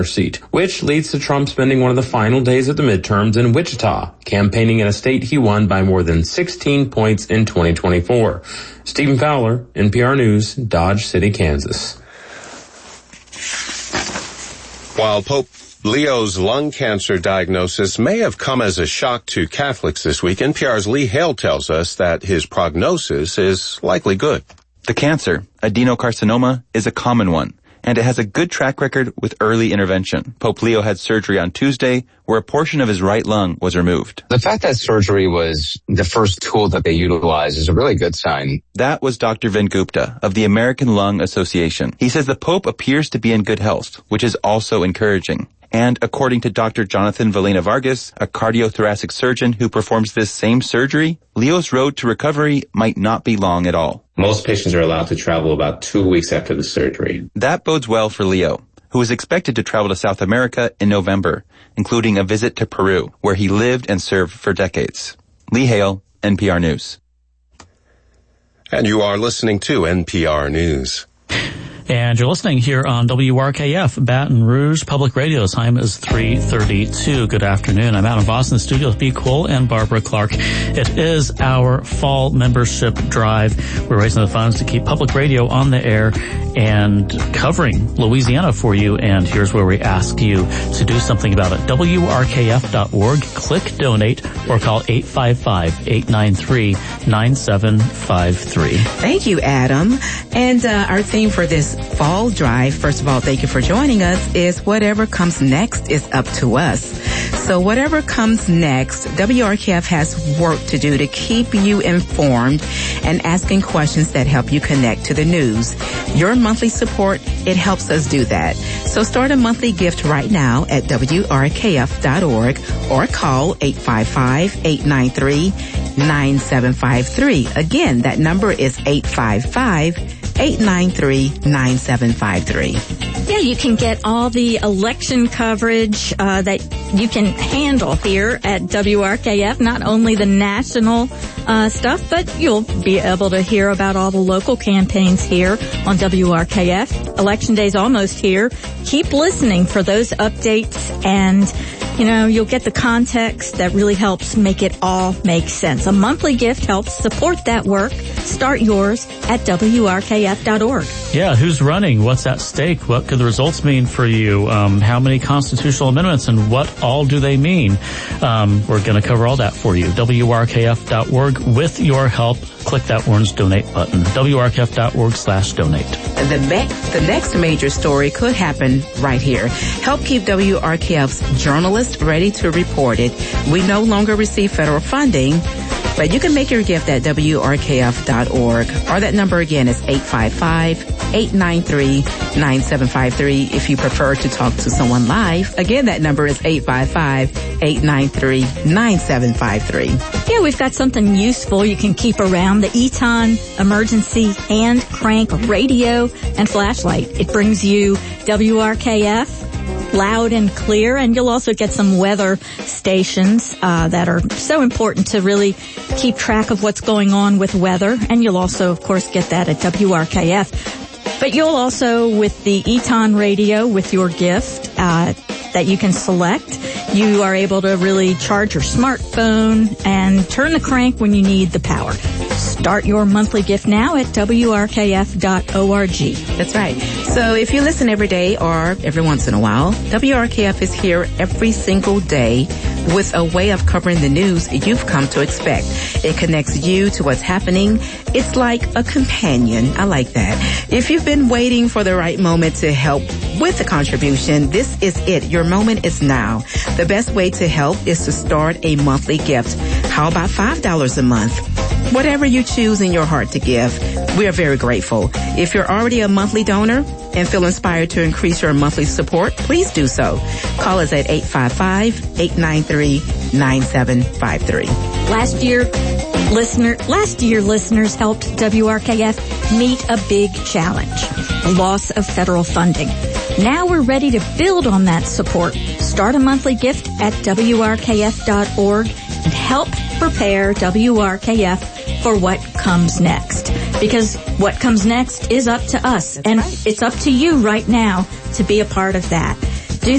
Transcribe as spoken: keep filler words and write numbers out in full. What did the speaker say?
seat, which leads to Trump spending one of the final days of the midterms in Wichita, campaigning in a state he won by more than sixteen points in twenty twenty-four. Stephen Fowler, N P R News, Dodge City, Kansas. While Pope Leo's lung cancer diagnosis may have come as a shock to Catholics this week, N P R's Lee Hale tells us that his prognosis is likely good. The cancer, adenocarcinoma, is a common one, and it has a good track record with early intervention. Pope Leo had surgery on Tuesday, where a portion of his right lung was removed. The fact that surgery was the first tool that they utilized is a really good sign. That was Doctor Vin Gupta of the American Lung Association. He says the Pope appears to be in good health, which is also encouraging. And according to Doctor Jonathan Valena Vargas, a cardiothoracic surgeon who performs this same surgery, Leo's road to recovery might not be long at all. Most patients are allowed to travel about two weeks after the surgery. That bodes well for Leo, who is expected to travel to South America in November, including a visit to Peru, where he lived and served for decades. Lee Hale, N P R News. And you are listening to N P R News. And you're listening here on W R K F, Baton Rouge Public Radio. Time is three thirty-two. Good afternoon. I'm out in Boston studios, B. Cole and Barbara Clark. It is our fall membership drive. We're raising the funds to keep public radio on the air and covering Louisiana for you. And here's where we ask you to do something about it. W R K F dot org, click donate, or call eight five five, eight nine three, nine seven five three. Thank you, Adam. And uh, our theme for this fall drive, first of all, thank you for joining us, is whatever comes next is up to us. So whatever comes next, W R K F has work to do to keep you informed and asking questions that help you connect to the news. Your monthly support, it helps us do that. So start a monthly gift right now at W R K F dot org or call eight five five, eight nine three, nine seven five three. Again, that number is eight five five, eight nine three, nine seven five three. Yeah, you can get all the election coverage uh, that you can handle here at W R K F, not only the national uh, stuff, but you'll be able to hear about all the local campaigns here on W R K F. Election day's almost here. Keep listening for those updates, and you know, you'll get the context that really helps make it all make sense. A monthly gift helps support that work. Start yours at W R K F dot org. Yeah, who's running? What's at stake? What could the results mean for you? Um, how many constitutional amendments and what all do they mean? Um, we're going to cover all that for you. W R K F dot org. With your help, click that orange donate button. W R K F dot org slash donate. The, me- the next major story could happen right here. Help keep W R K F's journalists ready to report it. We no longer receive federal funding, but you can make your gift at W R K F dot org. Or that number again is eight five five, eight nine three, nine seven five three. If you prefer to talk to someone live, again, that number is eight five five, eight nine three, nine seven five three. Yeah, we've got something useful you can keep around. The Eton Emergency Hand Crank Radio and Flashlight. It brings you W R K F loud and clear, and you'll also get some weather stations uh, that are so important to really keep track of what's going on with weather, and you'll also, of course, get that at W R K F. But you'll also, with the Eton Radio, with your gift uh, that you can select, you are able to really charge your smartphone and turn the crank when you need the power. Start your monthly gift now at W R K F dot org. That's right. So if you listen every day or every once in a while, W R K F is here every single day with a way of covering the news you've come to expect. It connects you to what's happening. It's like a companion. I like that. If you've been waiting for the right moment to help with the contribution, this is it. Your moment is now. The best way to help is to start a monthly gift. How about five dollars a month? Whatever you choose in your heart to give, we are very grateful. If you're already a monthly donor and feel inspired to increase your monthly support, please do so. Call us at eight five five, eight nine three, nine seven five three. Last year, listener, last year listeners helped W R K F meet a big challenge, the loss of federal funding. Now we're ready to build on that support. Start a monthly gift at W R K F dot org and help prepare W R K F for what comes next. Because what comes next is up to us, and it's up to you right now to be a part of that.